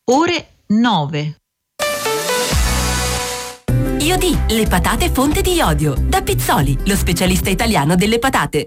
ore 9. Iodì, le patate fonte di iodio. Da Pizzoli, lo specialista italiano delle patate.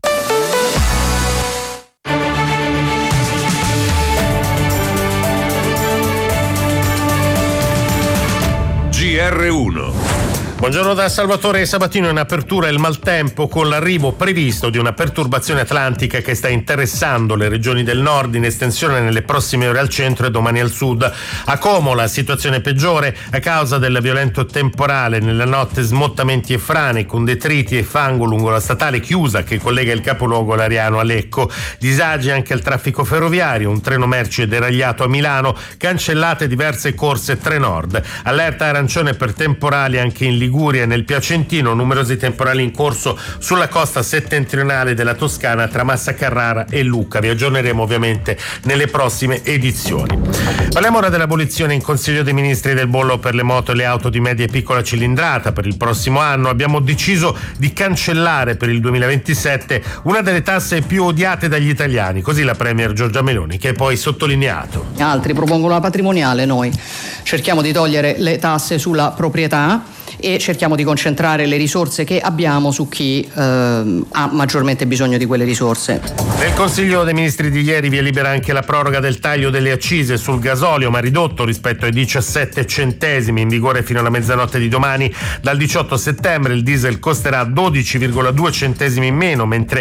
GR1. Buongiorno da Salvatore Sabatino. In apertura il maltempo con l'arrivo previsto di una perturbazione atlantica che sta interessando le regioni del nord in estensione nelle prossime ore al centro e domani al sud. A Como la situazione peggiore a causa del violento temporale. Nella notte smottamenti e frane con detriti e fango lungo la statale chiusa che collega il capoluogo lariano a Lecco. Disagi anche al traffico ferroviario, un treno merci è deragliato a Milano, cancellate diverse corse Trenord. Allerta arancione per temporali anche in Liguria e nel Piacentino, numerosi temporali in corso sulla costa settentrionale della Toscana tra Massa Carrara e Lucca. Vi aggiorneremo ovviamente nelle prossime edizioni. Parliamo ora dell'abolizione in Consiglio dei Ministri del bollo per le moto e le auto di media e piccola cilindrata per il prossimo anno. Abbiamo deciso di cancellare per il 2027 una delle tasse più odiate dagli italiani, così la premier Giorgia Meloni, che ha poi sottolineato. Altri propongono la patrimoniale, noi cerchiamo di togliere le tasse sulla proprietà e cerchiamo di concentrare le risorse che abbiamo su chi ha maggiormente bisogno di quelle risorse. Nel Consiglio dei Ministri di ieri via libera anche la proroga del taglio delle accise sul gasolio, ma ridotto rispetto ai 17 centesimi, in vigore fino alla mezzanotte di domani. Dal 18 settembre il diesel costerà 12,2 centesimi in meno, mentre